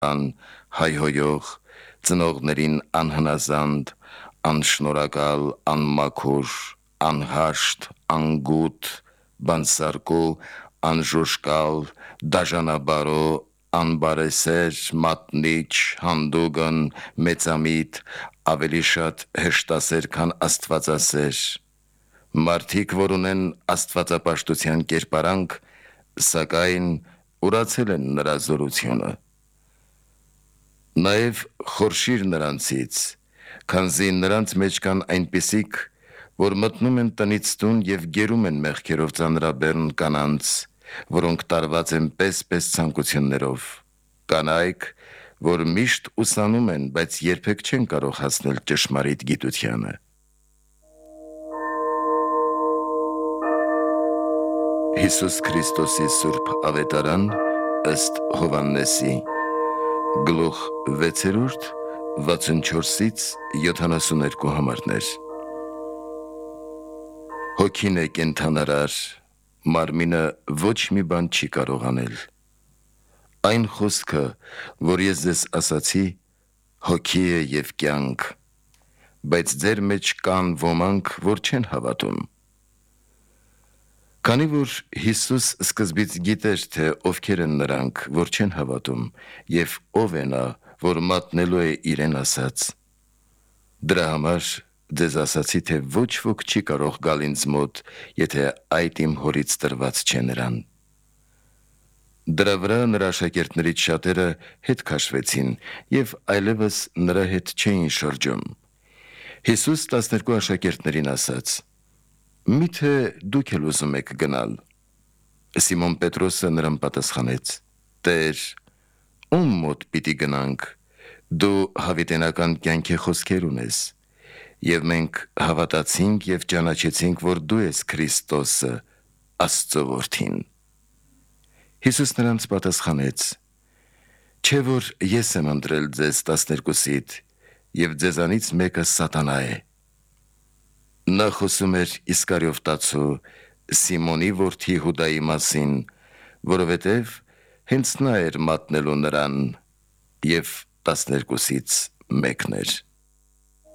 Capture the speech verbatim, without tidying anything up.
ան հայհոյող, ծնողներին անհնազանդ, անշնորհակալ, անմաքուր, անհաշտ, անգութ, բանսարկու, անժուժկալ, դաժանաբարո, անբարեսեր, մատնիչ, հանդուգն, մեծամիտ, ավելի շատ հեշտասեր, քան աստվածասեր, մարդիկ, որ ունեն աստվածապաշտության կերպարանք, սակայն ուրացել են նրա զորությունը։ Նաև խորշիր նրանցից, քանզի նրանց մեջ կան այնպիսիք, որ մտնում են տնից տուն և գերում են մեղքերով ծանրաբեռն կանանց, որոնք տարված են պես-պես ցանկություններով, կանայք, որ միշտ ուսանում են, բայց երբեք չեն կարող հասնել ճշմարիտ գիտությանը։ Հիսուս Քրիստոսի Սուրբ Ավետարան ըստ Հովհաննեսի, գլուխ վեցերորդ, վաթսունչորսից յոթանասուներկու համարներ։ Հոգին է կենդանարար, մարմինը ոչ մի բան չի կարող անել։ Այն խոսքը, որ ես ձեզ ասացի, հոգի է և կյանք, բայց ձեր մեջ կան ոմանք, որ չեն հավատում։ Քանի որ Հիսուս սկզբից գիտեր, թե ովքեր են նրանք, որ չեն հավատում, և ով է նա, որ մատնելու է իրեն ասած, դրա համար ձեզ ասացի, թե ոչ ոք չի կարող գալ ինձ մոտ, եթե այդ իմ հորից տրված չէ նրան։ Դրա վրա նրա աշակերտներից շատերը հետ քաշվեցին և այլևս նրա հետ չէին շրջում։ Հիսուս տասներկու աշակերտներին ասաց. «Միթե դուք էլ ուզում եք գնալ»։ Սիմոն Պետրոսը նրան պատասխանեց. «Տեր, ում մոտ պիտի գնանք, դու հավիտենական կյանքի խոսքեր ունես, և մենք հավատացինք և ճանաչեցինք, որ դու ես Քրիստոսը, Աստծո Որդին»։ Հիսուս նրանց պատասխանեց. «Չէ՞ որ ես եմ ընտրել ձեզ տասներկուսիդ, և ձեզանից մեկը սատանա է»։ Նա խոսում էր Իսկարիովտացու, Սիմոնի որդի Հուդայի մասին, որովհետև հենց նա էր մատնելու նրան և տասներկուսից մեկն էր։